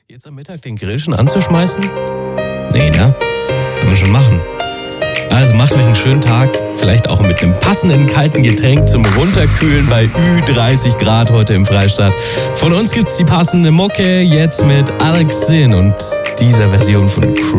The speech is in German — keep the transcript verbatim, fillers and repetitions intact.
Jetzt am Mittag den Grill schon anzuschmeißen? Nee, ne? Kann man schon machen. Also macht euch einen schönen Tag, vielleicht auch mit einem passenden kalten Getränk zum Runterkühlen bei Ü dreißig Grad heute im Freistaat. Von uns gibt's die passende Mucke jetzt mit Alex Sin und dieser Version von Crew.